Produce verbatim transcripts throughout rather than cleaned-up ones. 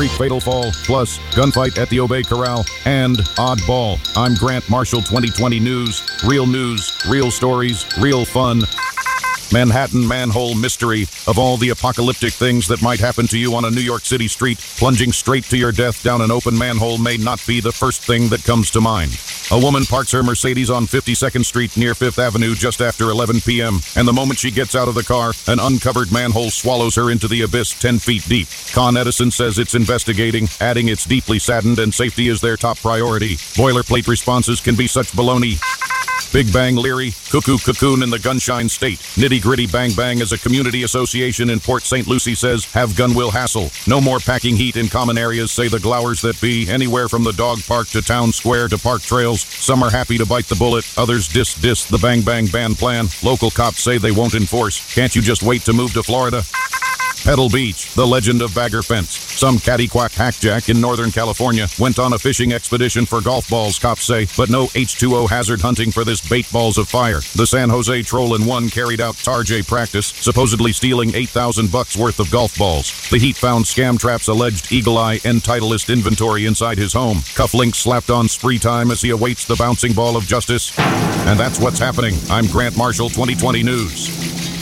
freak fatal fall, plus gunfight at the Obey Corral, and Oddball. I'm Grant Marshall, twenty twenty News. Real news, real stories, real fun. Manhattan manhole mystery. Of all the apocalyptic things that might happen to you on a New York City street, plunging straight to your death down an open manhole may not be the first thing that comes to mind. A woman parks her Mercedes on fifty-second Street near Fifth Avenue just after eleven p.m., and the moment she gets out of the car, an uncovered manhole swallows her into the abyss ten feet deep. Con Edison says it's investigating, adding it's deeply saddened and safety is their top priority. Boilerplate responses can be such baloney. Big Bang Leary, Cuckoo Cocoon in the Gunshine State. Nitty Gritty Bang Bang is a community association in Port Saint Lucie says, have gun will hassle. No more packing heat in common areas, say the glowers that be, anywhere from the dog park to town square to park trails. Some are happy to bite the bullet, others diss diss the Bang Bang ban plan. Local cops say they won't enforce. Can't you just wait to move to Florida? Pedal Beach, the legend of Bagger Fence. Some catty-quack hackjack in Northern California went on a fishing expedition for golf balls, cops say, but no H two O hazard hunting for this bait balls of fire. The San Jose Troll in One carried out Tarjay practice, supposedly stealing eight thousand bucks worth of golf balls. The Heat found Scam Trap's alleged Eagle Eye and Titleist inventory inside his home. Cufflinks slapped on spree time as he awaits the bouncing ball of justice. And that's what's happening. I'm Grant Marshall, twenty twenty News.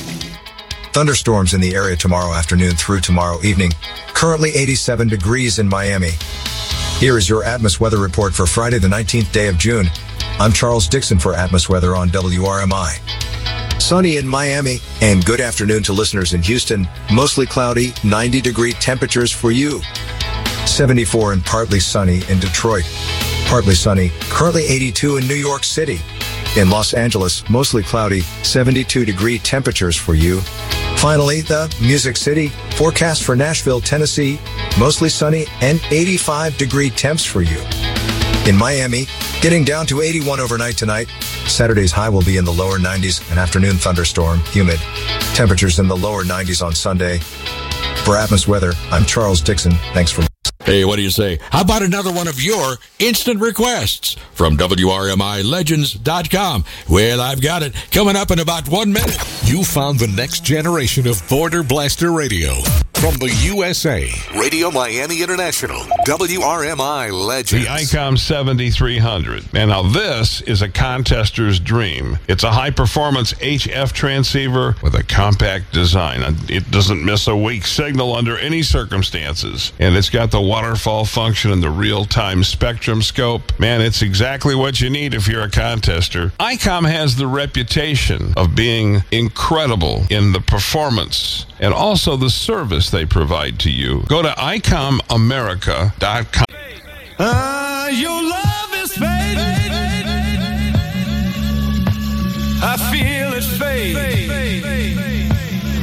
Thunderstorms in the area tomorrow afternoon through tomorrow evening. Currently eighty-seven degrees in Miami. Here is your Atmos weather report for Friday, the nineteenth day of June. I'm Charles Dixon for Atmos Weather on W R M I. Sunny in Miami, and good afternoon to listeners in Houston. Mostly cloudy, ninety degree temperatures for you. seventy-four and partly sunny in Detroit. Partly sunny, currently eighty-two in New York City. In Los Angeles, mostly cloudy, seventy-two degree temperatures for you. Finally, the Music City, forecast for Nashville, Tennessee, mostly sunny and eighty-five degree temps for you. In Miami, getting down to eighty-one overnight tonight. Saturday's high will be in the lower nineties, an afternoon thunderstorm, humid. Temperatures in the lower nineties on Sunday. For Atmos Weather, I'm Charles Dixon. Thanks for listening. Hey, what do you say? How about another one of your instant requests from W R M I Legends dot com? Well, I've got it. Coming up in about one minute. You found the next generation of Border Blaster Radio. From the U S A, Radio Miami International, W R M I Legends. The ICOM seventy-three hundred. And now this is a contester's dream. It's a high-performance H F transceiver with a compact design. It doesn't miss a weak signal under any circumstances. And it's got the waterfall function and the real-time spectrum scope. Man, it's exactly what you need if you're a contester. ICOM has the reputation of being incredible in the performance and also the service they provide to you. Go to I COM America dot com. Uh, your love is fading. I feel it fade.